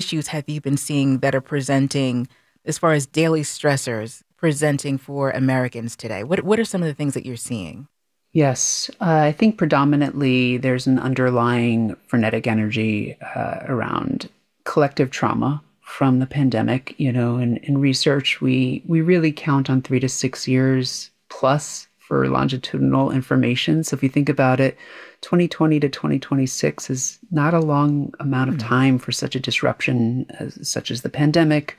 issues have you been seeing that are presenting as far as daily stressors presenting for Americans today? What are some of the things that you're seeing? Yes, I think predominantly there's an underlying frenetic energy around collective trauma from the pandemic. In research, we really count on 3 to 6 years plus for longitudinal information. So if you think about it, 2020 to 2026 is not a long amount of Hmm. time for such a disruption such as the pandemic,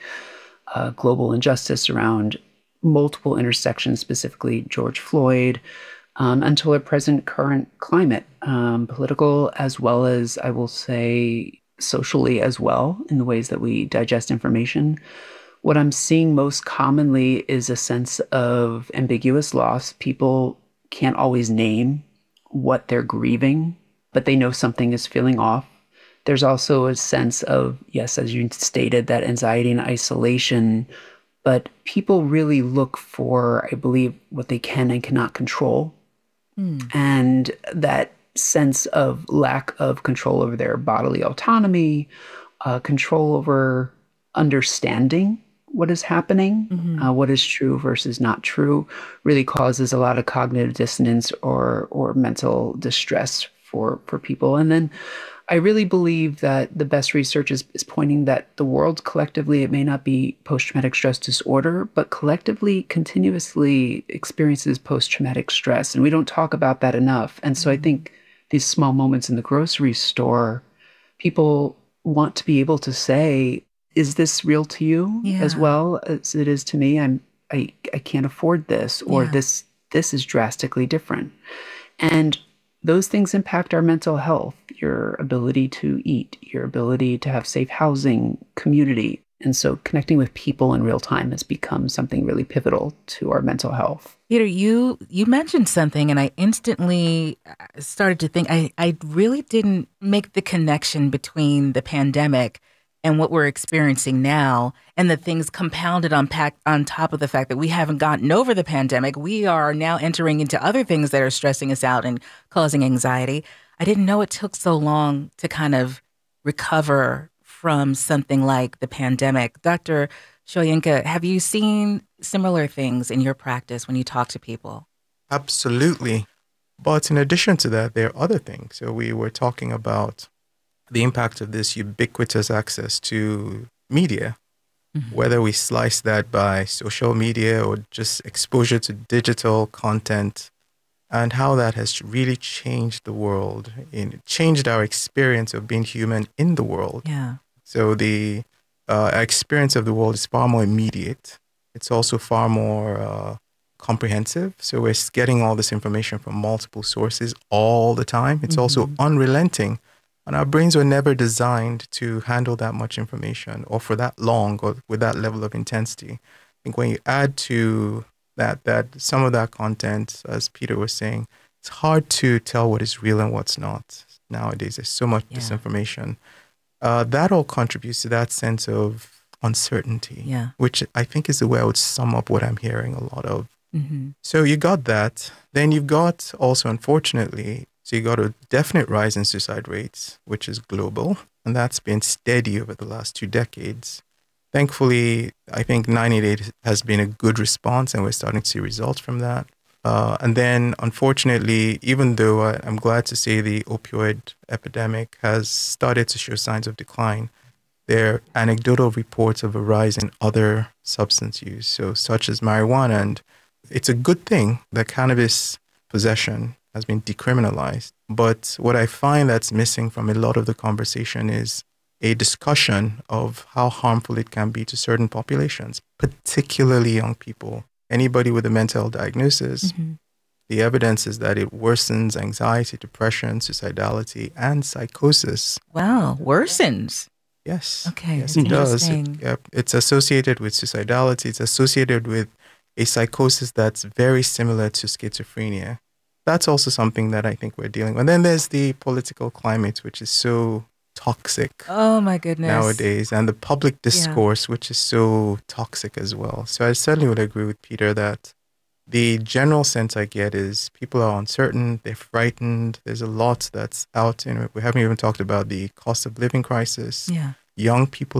global injustice around multiple intersections, specifically George Floyd, until our present current climate, political as well as, I will say, socially as well, in the ways that we digest information. What I'm seeing most commonly is a sense of ambiguous loss. People can't always name what they're grieving, but they know something is feeling off. There's also a sense of, yes, as you stated, that anxiety and isolation, but people really look for, I believe, what they can and cannot control. Hmm. And that sense of lack of control over their bodily autonomy, control over understanding what is happening, Hmm. what is true versus not true, really causes a lot of cognitive dissonance or mental distress for people. And then I really believe that the best research is pointing that the world collectively, it may not be post-traumatic stress disorder, but collectively continuously experiences post-traumatic stress. And we don't talk about that enough. And so I Hmm. think these small moments in the grocery store, people want to be able to say, is this real to you as Yeah. well as it is to me? I can't afford this, or Yeah. this is drastically different. And those things impact our mental health, your ability to eat, your ability to have safe housing, community. And so connecting with people in real time has become something really pivotal to our mental health. Peter, you mentioned something, and I instantly started to think I really didn't make the connection between the pandemic and what we're experiencing now, and the things compounded on top of the fact that we haven't gotten over the pandemic. We are now entering into other things that are stressing us out and causing anxiety. I didn't know it took so long to kind of recover from something like the pandemic. Dr. Shoyinka, have you seen similar things in your practice when you talk to people? Absolutely. But in addition to that, there are other things. So we were talking about the impact of this ubiquitous access to media, Hmm. whether we slice that by social media or just exposure to digital content, and how that has really changed the world, and changed our experience of being human in the world. Yeah. So the experience of the world is far more immediate. It's also far more comprehensive. So we're getting all this information from multiple sources all the time. It's also Hmm. unrelenting. And our brains were never designed to handle that much information or for that long or with that level of intensity. I think when you add to that some of that content, as Peter was saying, it's hard to tell what is real and what's not. Nowadays, there's so much Yeah. disinformation. That all contributes to that sense of uncertainty, Yeah. which I think is the way I would sum up what I'm hearing a lot of. Hmm. So you got that. Then you've got also, unfortunately, so you got a definite rise in suicide rates, which is global, and that's been steady over the last 2 decades. Thankfully, I think 988 has been a good response, and we're starting to see results from that. And then, unfortunately, even though I'm glad to say the opioid epidemic has started to show signs of decline, there are anecdotal reports of a rise in other substance use, so such as marijuana. And it's a good thing that cannabis possession has been decriminalized. But what I find that's missing from a lot of the conversation is a discussion of how harmful it can be to certain populations, particularly young people. Anybody with a mental diagnosis, Hmm. the evidence is that it worsens anxiety, depression, suicidality, and psychosis. Wow, worsens. Yes, Okay, yes, that's it does. interesting. It's associated with suicidality. It's associated with a psychosis that's very similar to schizophrenia. That's also something that I think we're dealing with. And then there's the political climate, which is so toxic Oh my goodness. nowadays, and the public Yeah. discourse, which is so toxic as well. So I certainly would agree with Peter that the general sense I get is people are uncertain, they're frightened. There's a lot that's out. We haven't even talked about the cost of living crisis. Yeah. Young people